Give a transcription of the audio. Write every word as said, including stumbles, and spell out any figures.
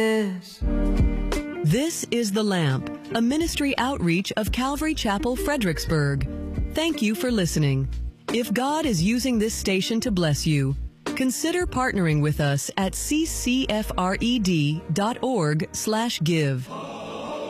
This is The Lamp, a ministry outreach of Calvary Chapel, Fredericksburg. Thank you for listening. If God is using this station to bless you, consider partnering with us at c c f r e d dot org slash give.